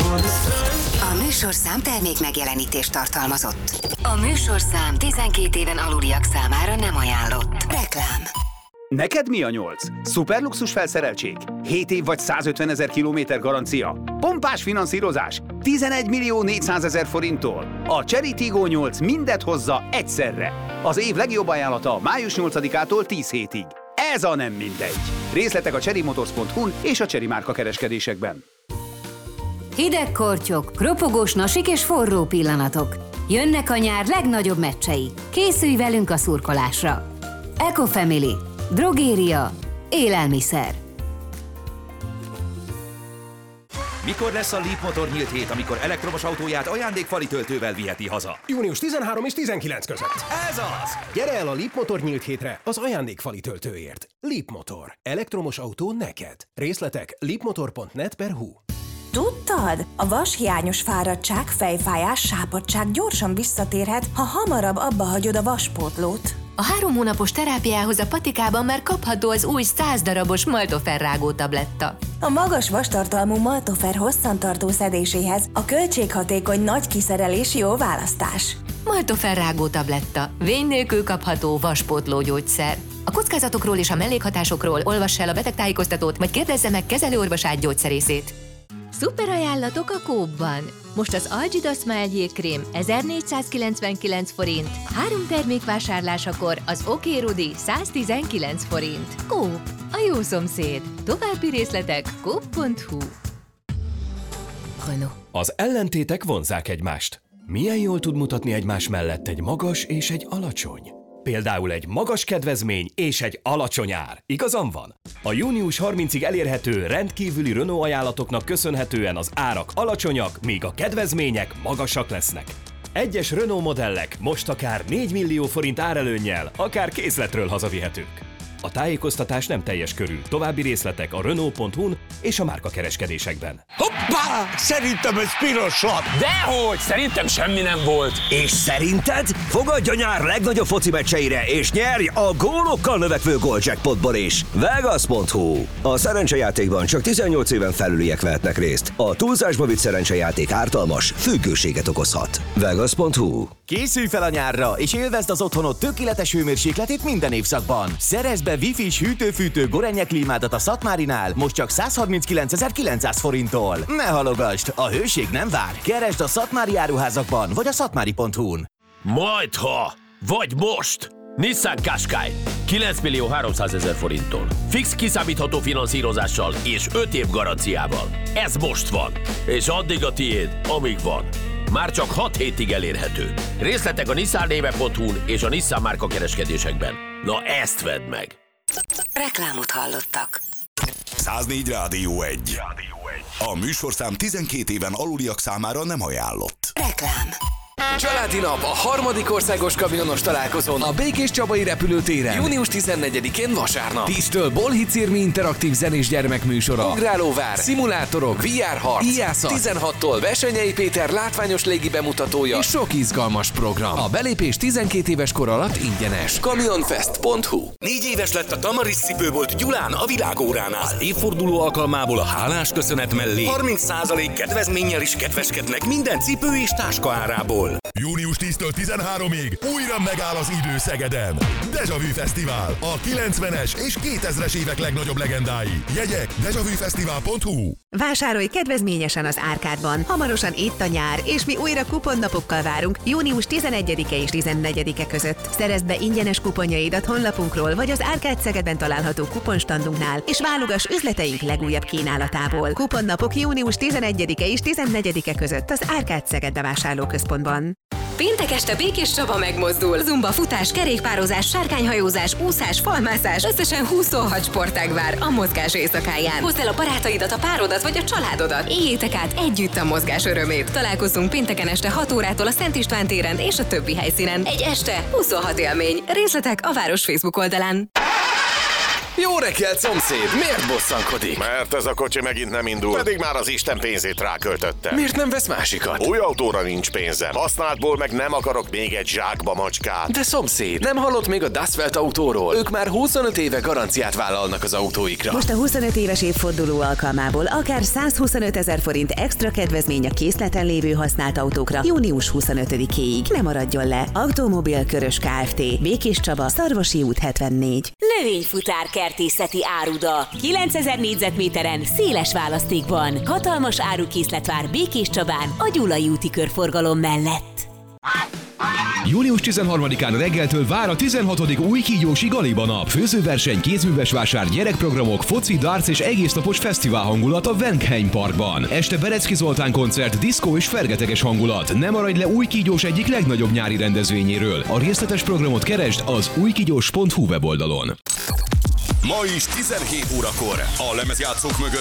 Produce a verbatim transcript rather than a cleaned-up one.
A műsorszám termék megjelenítést tartalmazott. A műsorszám tizenkét éven aluliak számára nem ajánlott. Reklám. Neked mi a nyolc? Szuperluxus felszereltség? hét év vagy százötvenezer kilométer garancia? Pompás finanszírozás? tizenegy millió négyszázezer forinttól? A Chery Tiggo nyolc mindet hozza egyszerre. Az év legjobb ajánlata május nyolcadikától tíz hétig. Ez a nem mindegy. Részletek a chery motors pont hu-n és a Chery márka kereskedésekben. Hideg kortyok, ropogós nasik és forró pillanatok. Jönnek a nyár legnagyobb meccsei. Készülj velünk a szurkolásra. Ecofamily. Drogéria. Élelmiszer. Mikor lesz a Leap Motor nyílt hét, amikor elektromos autóját ajándékfali töltővel viheti haza? június tizenharmadika és tizenkilencedike között. Ez az! Gyere el a Leap Motor nyílt hétre az ajándékfali töltőért. Leap Motor. Elektromos autó neked. Részletek leapmotor pont net per hu. Tudtad? A vashiányos fáradtság, fejfájás, sápadtság gyorsan visszatérhet, ha hamarabb abba hagyod a vaspótlót. A három hónapos terápiához a patikában már kapható az új száz darabos Maltofer rágó tabletta. A magas vastartalmú Maltofer hosszantartó szedéséhez a költséghatékony nagy kiszerelés jó választás. Maltofer rágó tabletta. Vény nélkül kapható vaspótló gyógyszer. A kockázatokról és a mellékhatásokról olvass el a betegtájékoztatót, vagy kérdezze meg kezelőorvosát gyógyszerészét. Szuper ajánlatok a Coop-ban. Most az Algida Smile jégkrém ezernégyszázkilencvenkilenc forint, három termék vásárlásakor az Oké Rudi száztizenkilenc forint. Coop, a jó szomszéd. További részletek coop pont hu. Renault. Az ellentétek vonzzák egymást. Milyen jól tud mutatni egymás mellett egy magas és egy alacsony? Például egy magas kedvezmény és egy alacsony ár. Igazam van? A június harmincadikáig elérhető rendkívüli Renault ajánlatoknak köszönhetően az árak alacsonyak, míg a kedvezmények magasak lesznek. Egyes Renault modellek most akár négy millió forint árelőnnyel, akár készletről hazavihetők. A tájékoztatás nem teljes körű. További részletek a renault pont hu-n és a márkakereskedésekben. Hoppá! Szerintem ez piros lap! Dehogy! Szerintem semmi nem volt! És szerinted? Fogadj a nyár legnagyobb foci meccseire, és nyerj a gólokkal növekvő góljackpotból is! Vegas pont hu. A szerencsejátékban csak tizennyolc éven felüliek vehetnek részt. A túlzásba vitt szerencsejáték ártalmas, függőséget okozhat. Vegas pont hu. Készülj fel a nyárra, és élvezd az otthonod tökéletes hőmérsékletét minden évszakban. Szerezd be Wi-Fi-s hűtő-fűtő Gorenje klímádat a Szatmárinál most csak százharminckilencezer-kilencszáz forinttól. Ne halogasd, a hőség nem vár. Keresd a Szatmári áruházakban vagy a szatmári pont hu-n. Majdha, vagy most! Nissan Qashqai kilenc millió háromszázezer forinttól. Fix kiszámítható finanszírozással és öt év garanciával. Ez most van, és addig a tiéd, amíg van. Már csak hat hétig elérhető. Részletek a nissan néve pont hu-n és a Nissan márka kereskedésekben. Na ezt vedd meg! Reklámot hallottak. száznégy Rádió egy. A műsorszám tizenkét éven aluliak számára nem ajánlott. Reklám. Családi nap a harmadik országos kamionos találkozón a Békés Csabai repülőtéren. június tizennegyedikén vasárnap. tíztől Bolhic Irmi interaktív zenés gyermekműsora. Ugrálóvár, szimulátorok, vé er harc, ijászat. tizenhattól Versenyei Péter látványos légi bemutatója és sok izgalmas program. A belépés tizenkét éves kor alatt ingyenes. kamionfest pont hu. Négy éves lett a Tamaris cipőbolt Gyulán a világóránál. Az évforduló alkalmából a hálás köszönet mellé harminc százalék kedvezménnyel is kedveskednek minden cipő és táska árából. június tíztől tizenharmadikig újra megáll az idő Szegeden. Deja Vu Fesztivál, a kilencvenes és kétezres évek legnagyobb legendái. Jegyek deja vu fesztivál pont hu. Vásárolj kedvezményesen az Árkádban. Hamarosan itt a nyár, és mi újra kuponnapokkal várunk június tizenegyedike és tizennegyedike között. Szerezd be ingyenes kuponjaidat honlapunkról, vagy az Árkád Szegedben található kuponstandunknál, és válogass üzleteink legújabb kínálatából. Kuponnapok június tizenegyedike és tizennegyedike között az Árkád Szeged bevásárlóközpontban. Péntek este Békés Csaba megmozdul. Zumba, futás, kerékpározás, sárkányhajózás, úszás, falmászás, összesen huszonhat sportág vár a mozgás éjszakáján. Hozd el a barátaidat, a párodat vagy a családodat. Éljétek át együtt a mozgás örömét. Találkozzunk pénteken este hat órától a Szent István téren és a többi helyszínen. Egy este, huszonhat élmény. Részletek a város Facebook oldalán. Jó reggelt, szomszéd! Miért bosszankodik? Mert ez a kocsi megint nem indul, pedig már az Isten pénzét ráköltötte. Miért nem vesz másikat? Új autóra nincs pénzem, használtból meg nem akarok még egy zsákba macskát. De szomszéd, nem hallott még a Daszfeld autóról? Ők már huszonöt éve garanciát vállalnak az autóikra. Most a huszonöt éves évforduló alkalmából akár százhuszonöt ezer forint extra kedvezmény a készleten lévő használt autókra június huszonötödikéig. Ne maradjon le! Automobil Körös Kft. Békés Csaba, Szarvasi út hetvennégy. Növényfutár kertészeti áruda. kilencezer négyzetméteren, széles választékban. Hatalmas árukészlet vár Békés Csabán, a Gyulai úti körforgalom mellett. június tizenharmadikán reggeltől vár a tizenhatodik új kígyósi Galiba nap. Főzőverseny, kézműves vásár, gyerekprogramok, foci, darts és egésznapos fesztivál hangulat a Wenkheim Parkban. Este Berecki Zoltán koncert, diszkó és fergeteges hangulat. Ne maradj le új kígyós egyik legnagyobb nyári rendezvényéről. A részletes programot keresd az újkígyós pont hu weboldalon. Ma is tizenhét órakor a lemezjátszók mögött